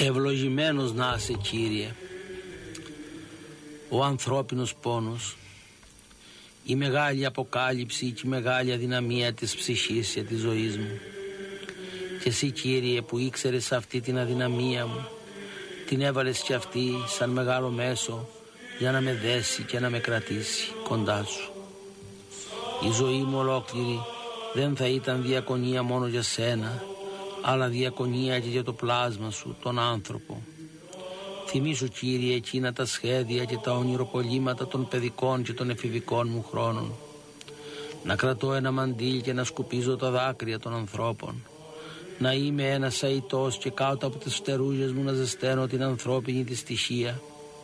Ευλογημένος να είσαι, Κύριε, ο ανθρώπινος πόνος, η μεγάλη αποκάλυψη και η μεγάλη αδυναμία της ψυχής και της ζωής μου. Και εσύ, Κύριε, που ήξερες αυτή την αδυναμία μου, την έβαλες και αυτή σαν μεγάλο μέσο για να με δέσει και να με κρατήσει κοντά σου. Η ζωή μου ολόκληρη δεν θα ήταν διακονία μόνο για σένα, αλλά διακονία και για το πλάσμα σου, τον άνθρωπο. Θυμήσου, Κύριε, εκείνα τα σχέδια και τα ονειροπολίματα των παιδικών και των εφηβικών μου χρόνων. Να κρατώ ένα μαντίλ και να σκουπίζω τα δάκρυα των ανθρώπων. Να είμαι ένας αητός και κάτω από τις φτερούγες μου να ζεσταίνω την ανθρώπινη τη στοιχεία.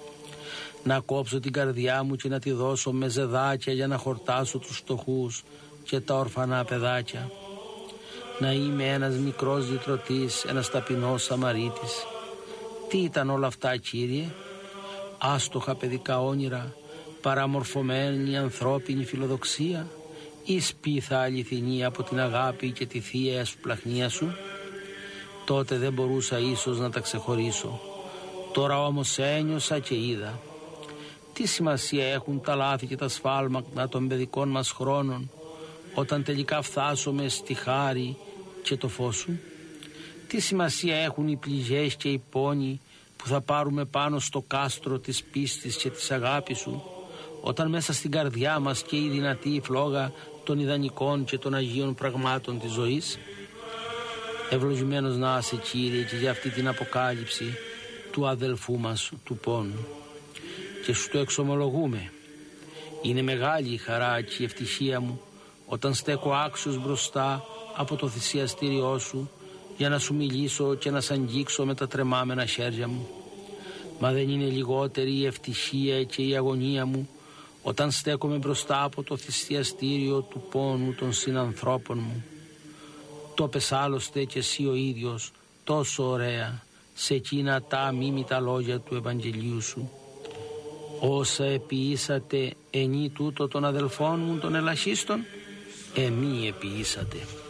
Να κόψω την καρδιά μου και να τη δώσω με ζεδάκια για να χορτάσω τους φτωχούς και τα ορφανά παιδάκια. Να είμαι ένας μικρός λυτρωτής, ένας ταπεινός Σαμαρίτης. Τι ήταν όλα αυτά, Κύριε? Άστοχα παιδικά όνειρα, παραμορφωμένη ανθρώπινη φιλοδοξία ή σπίθα αληθινή από την αγάπη και τη θεία εσπλαχνία σου? Τότε δεν μπορούσα ίσως να τα ξεχωρίσω. Τώρα όμως ένιωσα και είδα. Τι σημασία έχουν τα λάθη και τα σφάλματα των παιδικών μας χρόνων όταν τελικά φτάσουμε στη χάρη και το φως σου? Τι σημασία έχουν οι πληγές και οι πόνοι που θα πάρουμε πάνω στο κάστρο της πίστης και της αγάπης σου, όταν μέσα στην καρδιά μας και η δυνατή φλόγα των ιδανικών και των αγίων πραγμάτων της ζωής? Ευλογημένος να είσαι, Κύριε, και για αυτή την αποκάλυψη του αδελφού μας του πόνου. Και σου το εξομολογούμε. Είναι μεγάλη η χαρά και η ευτυχία μου όταν στέκω άξιος μπροστά από το θυσιαστήριό σου για να σου μιλήσω και να σ' αγγίξω με τα τρεμάμενα χέρια μου. Μα δεν είναι λιγότερη η ευτυχία και η αγωνία μου όταν στέκομαι μπροστά από το θυσιαστήριο του πόνου των συνανθρώπων μου. Το πες άλλωστε και εσύ ο ίδιος τόσο ωραία σε εκείνα τα αμίμητα λόγια του Ευαγγελίου σου. Όσα επιήσατε ενή τούτο των αδελφών μου των ελαχίστων, εμεί επιήσατε.